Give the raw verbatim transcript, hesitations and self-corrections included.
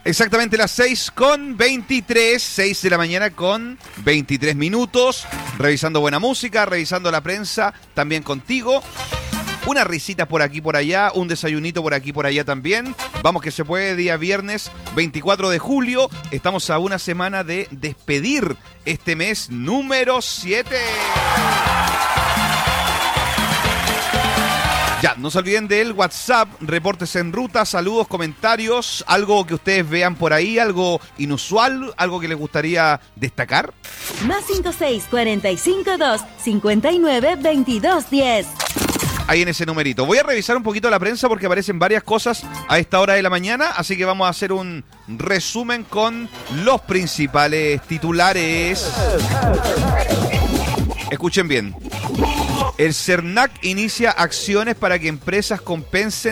Exactamente las seis con veintitrés, seis de la mañana con veintitrés minutos, revisando buena música, revisando la prensa, también contigo. Una risita por aquí por allá, un desayunito por aquí por allá también. Vamos que se puede, día viernes veinticuatro de julio. Estamos a una semana de despedir este mes número siete. Ya, no se olviden del WhatsApp, reportes en ruta, saludos, comentarios, algo que ustedes vean por ahí, algo inusual, algo que les gustaría destacar. Más cinco seis cuatro cinco dos cinco nueve dos dos uno cero. Ahí en ese numerito. Voy a revisar un poquito la prensa porque aparecen varias cosas a esta hora de la mañana, así que vamos a hacer un resumen con los principales titulares. Escuchen bien. El CERNAC inicia acciones para que empresas compensen